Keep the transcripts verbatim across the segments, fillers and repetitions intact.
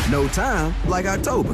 No time like October.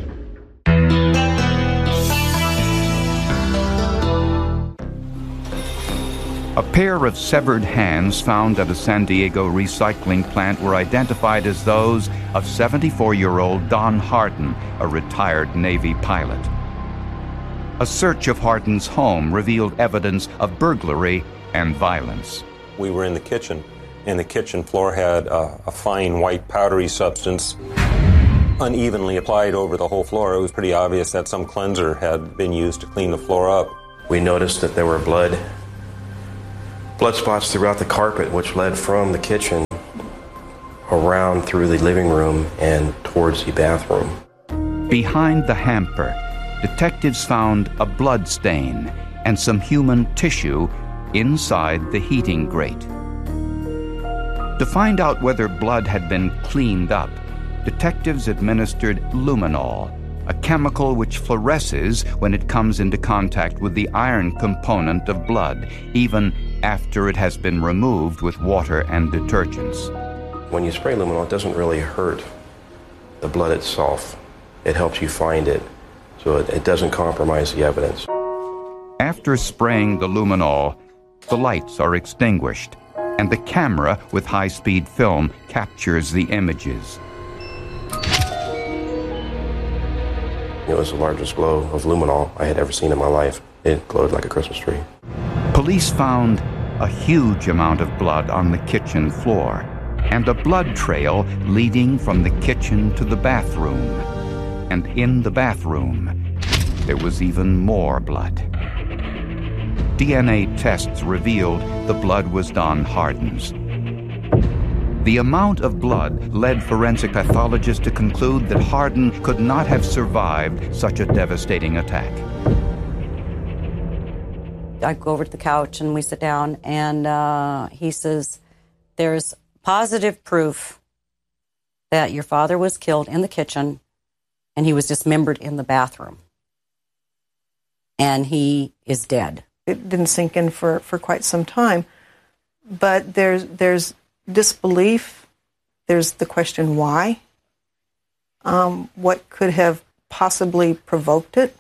A pair of severed hands found at a San Diego recycling plant were identified as those of seventy-four-year-old Don Hardin, a retired Navy pilot. A search of Hardin's home revealed evidence of burglary and violence. We were in the kitchen, and the kitchen floor had a, a fine white powdery substance unevenly applied over the whole floor. It was pretty obvious that some cleanser had been used to clean the floor up. We noticed that there were blood blood spots throughout the carpet, which led from the kitchen around through the living room and towards the bathroom. Behind the hamper, detectives found a blood stain and some human tissue inside the heating grate. To find out whether blood had been cleaned up, detectives administered luminol, a chemical which fluoresces when it comes into contact with the iron component of blood, even after it has been removed with water and detergents. When you spray luminol, it doesn't really hurt the blood itself. It helps you find it, so it, it doesn't compromise the evidence. After spraying the luminol, the lights are extinguished, and the camera with high-speed film captures the images. It was the largest glow of luminol I had ever seen in my life. It glowed like a Christmas tree. Police found a huge amount of blood on the kitchen floor and a blood trail leading from the kitchen to the bathroom. And in the bathroom, there was even more blood. D N A tests revealed the blood was Don Hardin's. The amount of blood led forensic pathologists to conclude that Hardin could not have survived such a devastating attack. I go over to the couch and we sit down, and uh, he says, there's positive proof that your father was killed in the kitchen and he was dismembered in the bathroom. And he is dead. It didn't sink in for, for quite some time. But there's there's disbelief. There's the question why. Um, what could have possibly provoked it?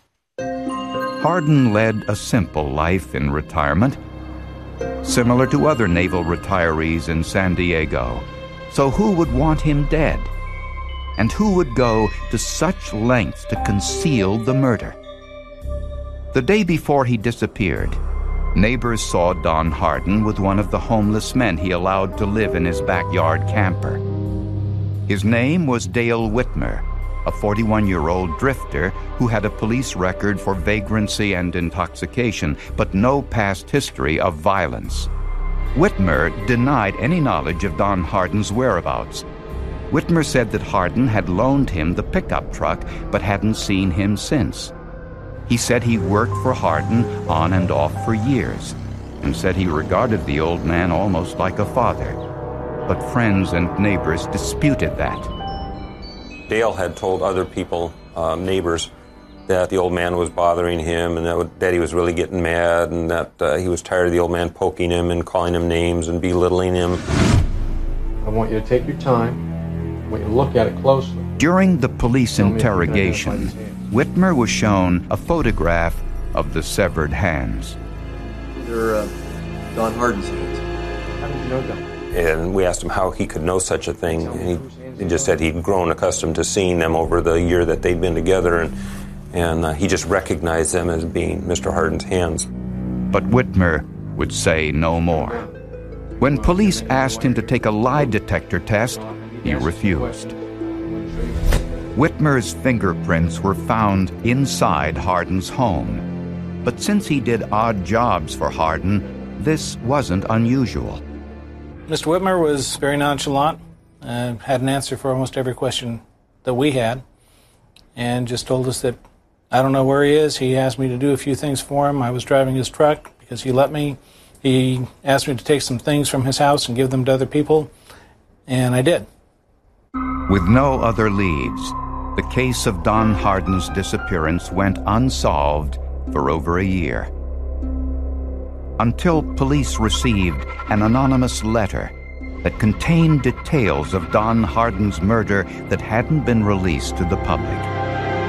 Hardin led a simple life in retirement, similar to other naval retirees in San Diego. So who would want him dead? And who would go to such lengths to conceal the murder? The day before he disappeared, neighbors saw Don Hardin with one of the homeless men he allowed to live in his backyard camper. His name was Dale Whitmer, a forty-one-year-old drifter who had a police record for vagrancy and intoxication, but no past history of violence. Whitmer denied any knowledge of Don Hardin's whereabouts. Whitmer said that Hardin had loaned him the pickup truck but hadn't seen him since. He said he worked for Hardin on and off for years, and said he regarded the old man almost like a father. But friends and neighbors disputed that. Dale had told other people, um, neighbors, that the old man was bothering him and that, that he was really getting mad and that uh, he was tired of the old man poking him and calling him names and belittling him. I want you to take your time. I want you to look at it closely. During the police interrogation, Whitmer was shown a photograph of the severed hands. They're uh, Don Hardin's hands. How did you know Don? And we asked him how he could know such a thing. And he, he just said he'd grown accustomed to seeing them over the year that they'd been together, and, and uh, he just recognized them as being Mister Hardin's hands. But Whitmer would say no more. When police asked him to take a lie detector test, he refused. Whitmer's fingerprints were found inside Hardin's home. But since he did odd jobs for Hardin, this wasn't unusual. Mister Whitmer was very nonchalant, uh, had an answer for almost every question that we had, and just told us that, I don't know where he is. He asked me to do a few things for him. I was driving his truck because he let me. He asked me to take some things from his house and give them to other people, and I did. With no other leads, the case of Don Hardin's disappearance went unsolved for over a year. Until police received an anonymous letter that contained details of Don Hardin's murder that hadn't been released to the public.